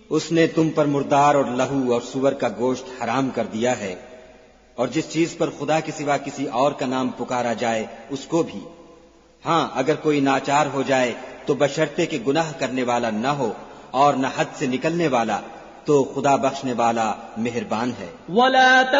उसने तुम पर मुर्दार और लहू और सुअर का गोश्त हराम कर दिया है, और जिस चीज पर खुदा के सिवा किसी और का नाम पुकारा जाए उसको भी। हाँ, अगर कोई नाचार हो जाए तो बशर्ते के गुनाह करने वाला न हो और न हद से निकलने वाला, तो खुदा बख्शने वाला मेहरबान है।